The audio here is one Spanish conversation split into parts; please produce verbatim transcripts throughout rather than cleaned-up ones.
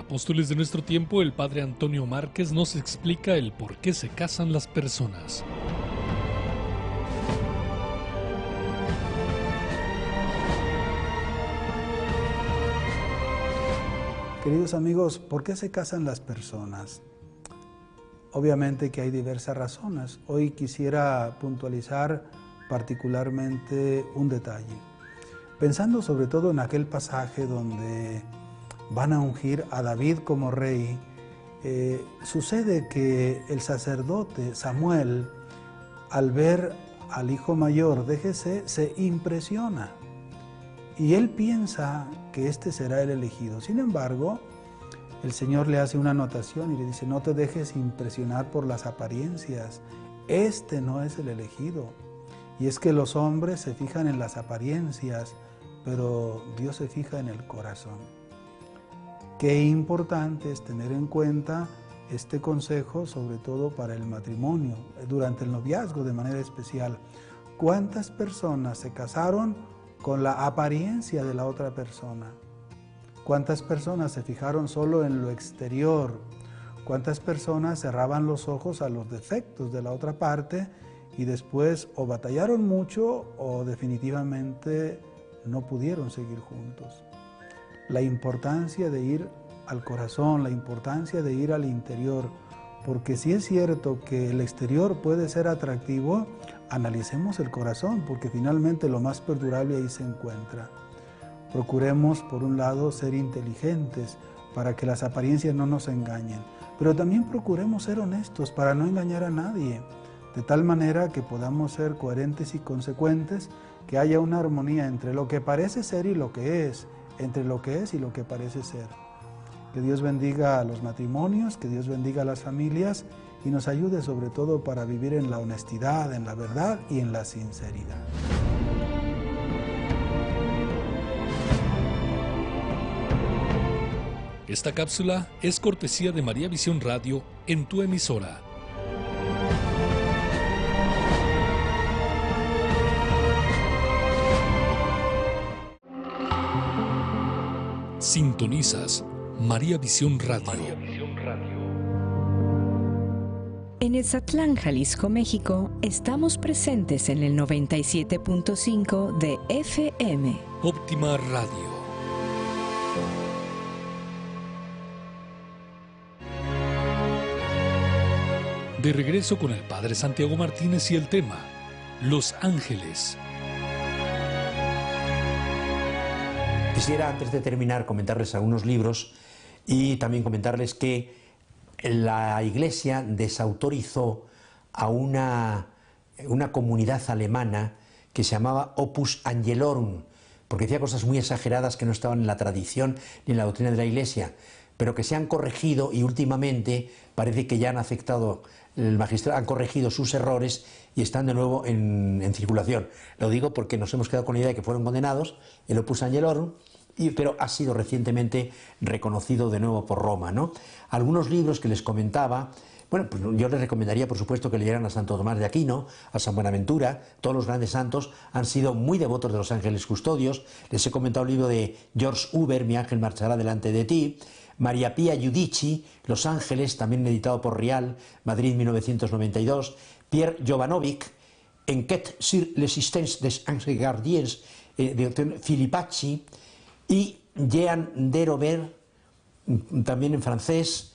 Apóstoles de nuestro tiempo, el padre Antonio Márquez nos explica el por qué se casan las personas. Queridos amigos, ¿por qué se casan las personas? Obviamente que hay diversas razones. Hoy quisiera puntualizar particularmente un detalle. Pensando sobre todo en aquel pasaje donde van a ungir a David como rey, eh, sucede que el sacerdote Samuel, al ver al hijo mayor de Jesé, se impresiona y él piensa que este será el elegido. Sin embargo, el Señor le hace una anotación y le dice: no te dejes impresionar por las apariencias, este no es el elegido. Y es que los hombres se fijan en las apariencias, pero Dios se fija en el corazón. Qué importante es tener en cuenta este consejo, sobre todo para el matrimonio, durante el noviazgo de manera especial. ¿Cuántas personas se casaron con la apariencia de la otra persona? ¿Cuántas personas se fijaron solo en lo exterior? ¿Cuántas personas cerraban los ojos a los defectos de la otra parte y después o batallaron mucho o definitivamente no pudieron seguir juntos? La importancia de ir al corazón, la importancia de ir al interior, porque si es cierto que el exterior puede ser atractivo, analicemos el corazón, porque finalmente lo más perdurable ahí se encuentra. Procuremos, por un lado, ser inteligentes para que las apariencias no nos engañen, pero también procuremos ser honestos para no engañar a nadie, de tal manera que podamos ser coherentes y consecuentes, que haya una armonía entre lo que parece ser y lo que es, entre lo que es y lo que parece ser. Que Dios bendiga a los matrimonios, que Dios bendiga a las familias y nos ayude sobre todo para vivir en la honestidad, en la verdad y en la sinceridad. Esta cápsula es cortesía de María Visión Radio en tu emisora. Sintonizas María Visión Radio. María Visión Radio. En Etzatlán, Jalisco, México, estamos presentes en el noventa y siete punto cinco de F M. Óptima Radio. De regreso con el padre Santiago Martínez y el tema Los Ángeles. Quisiera, antes de terminar, comentarles algunos libros y también comentarles que la Iglesia desautorizó a una, una comunidad alemana que se llamaba Opus Angelorum, porque decía cosas muy exageradas que no estaban en la tradición ni en la doctrina de la Iglesia, pero que se han corregido y últimamente parece que ya han aceptado, el magistrado han corregido sus errores y están de nuevo en, en circulación. Lo digo porque nos hemos quedado con la idea de que fueron condenados, el Opus Angelorum, y, pero ha sido recientemente reconocido de nuevo por Roma, ¿no? Algunos libros que les comentaba, bueno, pues yo les recomendaría, por supuesto, que leyeran a Santo Tomás de Aquino, a San Buenaventura. Todos los grandes santos han sido muy devotos de los ángeles custodios. Les he comentado el libro de George Huber, Mi ángel marchará delante de ti. María Pia Giudici, Los Ángeles, también editado por Rial, Madrid mil novecientos noventa y dos. Pierre Jovanovic, Enquête sur l'existence des anges gardiens, eh, de Filipacci, y Jean de Robert, también en francés,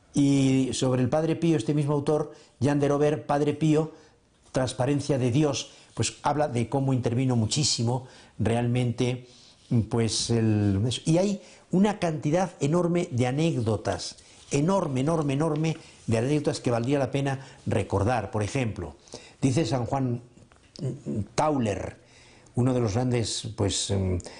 y sobre el Padre Pío, este mismo autor, Jean de Robert, Padre Pío, Transparencia de Dios, pues habla de cómo intervino muchísimo realmente, pues el... y hay una cantidad enorme de anécdotas, enorme, enorme, enorme de anécdotas que valdría la pena recordar. Por ejemplo, dice San Juan Tauler, uno de los grandes, pues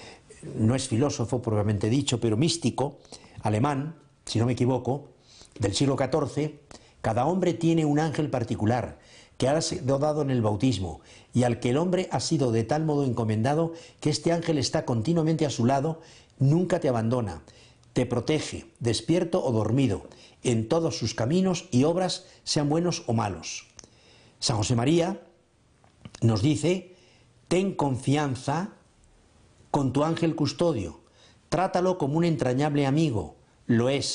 no es filósofo propiamente dicho, pero místico, alemán, si no me equivoco, del siglo catorce, cada hombre tiene un ángel particular que ha sido dado en el bautismo y al que el hombre ha sido de tal modo encomendado que este ángel está continuamente a su lado, nunca te abandona, te protege, despierto o dormido, en todos sus caminos y obras, sean buenos o malos. San José María nos dice: ten confianza con tu ángel custodio, trátalo como un entrañable amigo, lo es,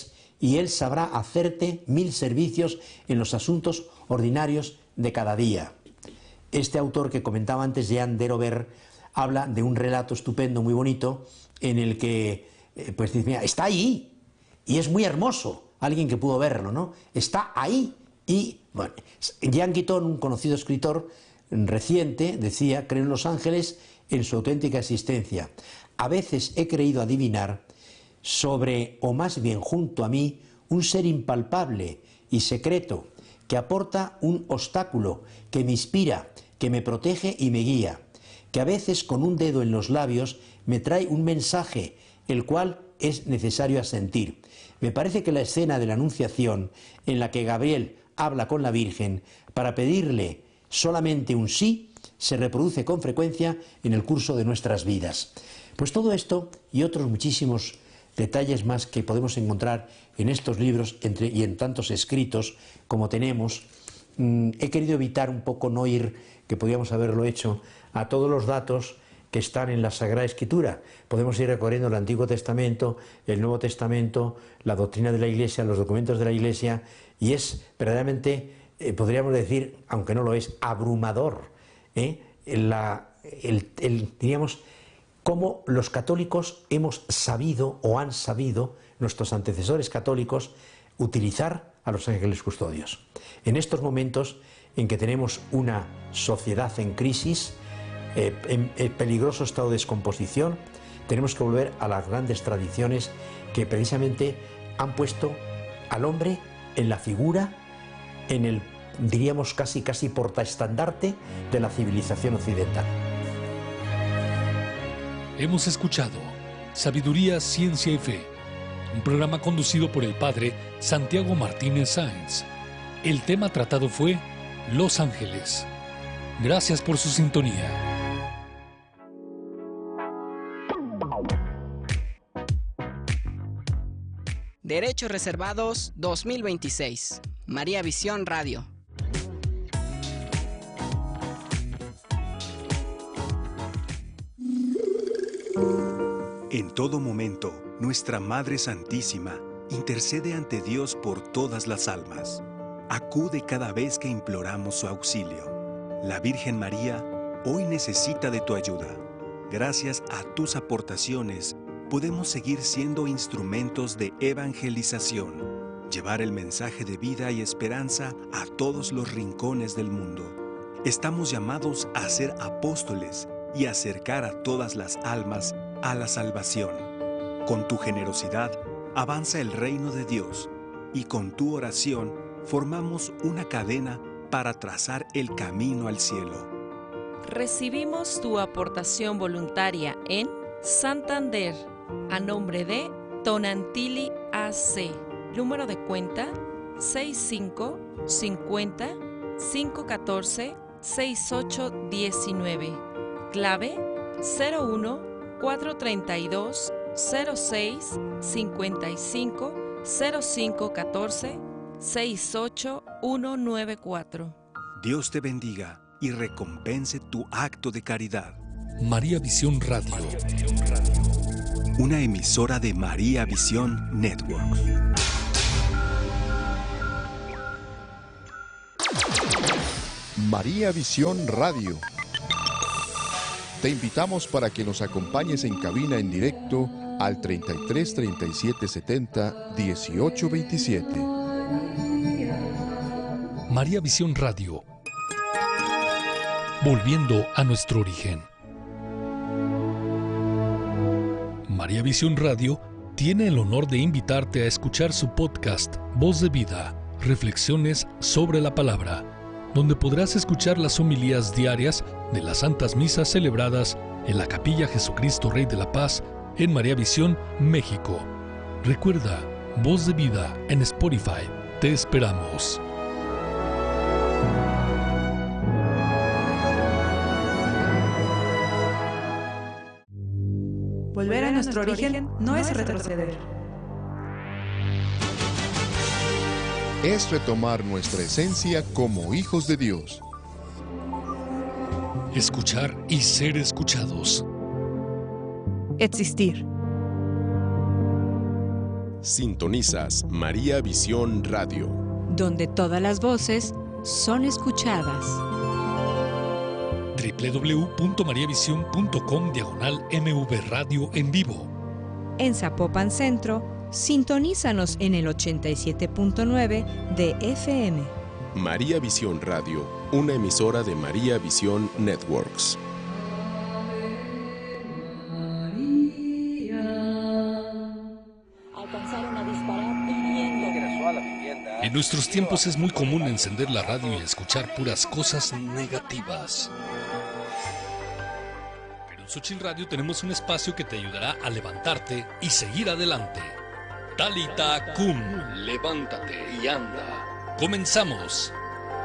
y Él sabrá hacerte mil servicios en los asuntos ordinarios de cada día. Este autor que comentaba antes, Jean Derover, habla de un relato estupendo, muy bonito, en el que, eh, pues dice, mira, está ahí, y es muy hermoso, alguien que pudo verlo, ¿no? Está ahí, y, bueno, Jean Guitton, un conocido escritor reciente, decía, creo en los ángeles en su auténtica existencia. A veces he creído adivinar sobre, o más bien junto a mí, un ser impalpable y secreto, que aporta un obstáculo, que me inspira, que me protege y me guía, que a veces con un dedo en los labios me trae un mensaje, el cual es necesario asentir. Me parece que la escena de la Anunciación, en la que Gabriel habla con la Virgen para pedirle solamente un sí, se reproduce con frecuencia en el curso de nuestras vidas. Pues todo esto y otros muchísimos detalles más que podemos encontrar en estos libros entre, y en tantos escritos como tenemos, mmm, he querido evitar un poco no ir, que podíamos haberlo hecho, a todos los datos que están en la Sagrada Escritura. Podemos ir recorriendo el Antiguo Testamento, el Nuevo Testamento, la doctrina de la Iglesia, los documentos de la Iglesia, y es verdaderamente, eh, podríamos decir, aunque no lo es, abrumador, ¿eh? la, el, el, diríamos, cómo los católicos hemos sabido o han sabido, nuestros antecesores católicos, utilizar a los ángeles custodios. En estos momentos en que tenemos una sociedad en crisis, eh, en, en peligroso estado de descomposición, tenemos que volver a las grandes tradiciones que precisamente han puesto al hombre en la figura, en el, diríamos, casi casi portaestandarte de la civilización occidental. Hemos escuchado Sabiduría, Ciencia y Fe, un programa conducido por el padre Santiago Martínez Sáenz. El tema tratado fue Los Ángeles. Gracias por su sintonía. Derechos Reservados dos mil veintiséis. María Visión Radio. En todo momento, nuestra Madre Santísima intercede ante Dios por todas las almas. Acude cada vez que imploramos su auxilio. La Virgen María hoy necesita de tu ayuda. Gracias a tus aportaciones, podemos seguir siendo instrumentos de evangelización, llevar el mensaje de vida y esperanza a todos los rincones del mundo. Estamos llamados a ser apóstoles y acercar a todas las almas a la salvación. Con tu generosidad avanza el reino de Dios y con tu oración formamos una cadena para trazar el camino al cielo. Recibimos tu aportación voluntaria en Santander, a nombre de Tonantili A C, número de cuenta sesenta y cinco, cincuenta, quinientos catorce, sesenta y ocho diecinueve, clave cero uno, cuatrocientos treinta y dos, cero seis, cincuenta y cinco, cero cinco catorce, sesenta y ocho ciento noventa y cuatro. Dios te bendiga y recompense tu acto de caridad. María Visión Radio. Una emisora de María Visión Network. María Visión Radio. Te invitamos para que nos acompañes en cabina en directo al treinta y tres, treinta y siete, setenta, dieciocho veintisiete. María Visión Radio. Volviendo a nuestro origen. María Visión Radio tiene el honor de invitarte a escuchar su podcast Voz de Vida, Reflexiones sobre la Palabra, donde podrás escuchar las homilías diarias de las santas misas celebradas en la Capilla Jesucristo Rey de la Paz en María Visión, México. Recuerda, Voz de Vida en Spotify. Te esperamos. Volver a nuestro origen no es retroceder. Es retomar nuestra esencia como hijos de Dios. Escuchar y ser escuchados. Existir. Sintonizas María Visión Radio, donde todas las voces son escuchadas. doble u doble u doble u punto mariavision punto com diagonal M V Radio en vivo. En Zapopan Centro, sintonízanos en el ochenta y siete punto nueve de F M. María Visión Radio, una emisora de María Visión Networks. En nuestros tiempos es muy común encender la radio y escuchar puras cosas negativas. Pero en Xochitl Radio tenemos un espacio que te ayudará a levantarte y seguir adelante. Talita Kum, levántate y anda. Comenzamos.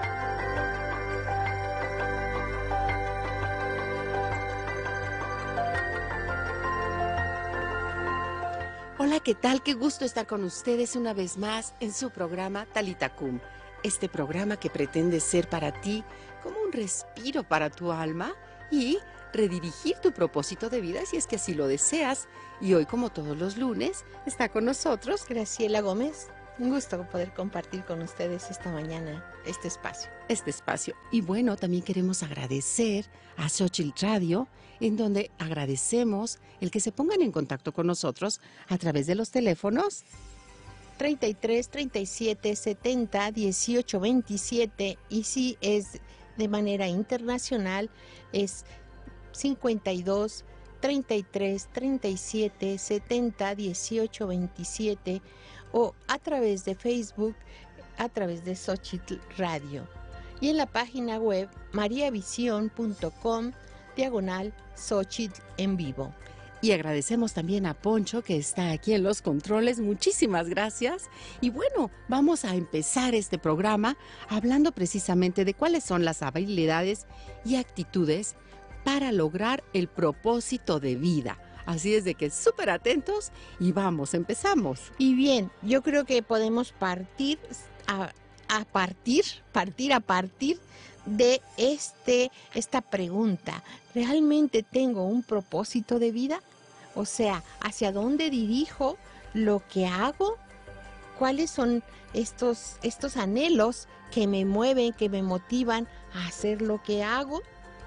Hola, ¿qué tal? Qué gusto estar con ustedes una vez más en su programa Talita Kum. Este programa que pretende ser para ti como un respiro para tu alma y redirigir tu propósito de vida si es que así lo deseas. Y hoy, como todos los lunes, está con nosotros Graciela Gómez. Un gusto poder compartir con ustedes esta mañana este espacio. Este espacio. Y bueno, también queremos agradecer a Xochitl Radio, en donde agradecemos el que se pongan en contacto con nosotros a través de los teléfonos treinta y tres, treinta y siete, setenta, dieciocho, veintisiete, y si es de manera internacional es cincuenta y dos, treinta y tres, treinta y siete, setenta, dieciocho, veintisiete, o a través de Facebook, a través de Xochitl Radio. Y en la página web mariavision punto com, diagonal Xochitl en vivo. Y agradecemos también a Poncho, que está aquí en los controles. Muchísimas gracias. Y bueno, vamos a empezar este programa hablando precisamente de cuáles son las habilidades y actitudes para lograr el propósito de vida. Así es de que súper atentos y vamos, empezamos. Y bien, yo creo que podemos partir a, a partir, partir a partir de este, esta pregunta. ¿Realmente tengo un propósito de vida? O sea, ¿hacia dónde dirijo lo que hago? ¿Cuáles son estos, estos anhelos que me mueven, que me motivan a hacer lo que hago?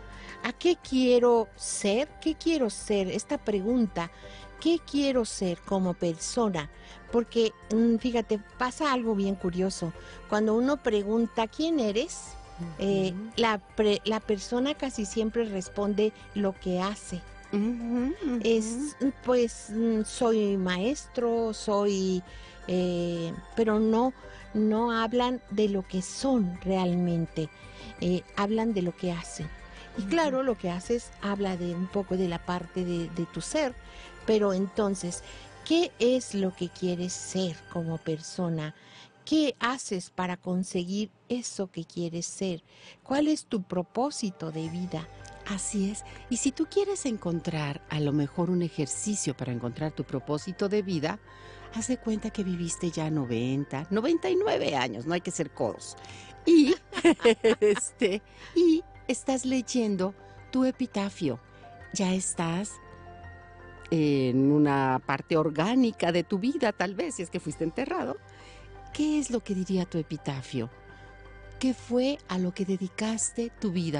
¿A qué quiero ser? ¿Qué quiero ser? Esta pregunta, ¿qué quiero ser como persona? Porque, fíjate, pasa algo bien curioso. Cuando uno pregunta, ¿quién eres? Uh-huh. eh, la, pre, la persona casi siempre responde lo que hace. Uh-huh, uh-huh. Es, pues, soy maestro, soy... Eh, pero no, no hablan de lo que son realmente. Eh, hablan de lo que hacen. Y claro, lo que haces habla de un poco de la parte de, de tu ser, pero entonces, ¿qué es lo que quieres ser como persona? ¿Qué haces para conseguir eso que quieres ser? ¿Cuál es tu propósito de vida? Así es. Y si tú quieres encontrar a lo mejor un ejercicio para encontrar tu propósito de vida, haz de cuenta que viviste ya noventa, noventa y nueve años, no hay que ser codos. Y, este, y estás leyendo tu epitafio, ya estás en una parte orgánica de tu vida, tal vez, si es que fuiste enterrado. ¿Qué es lo que diría tu epitafio? ¿Qué fue a lo que dedicaste tu vida?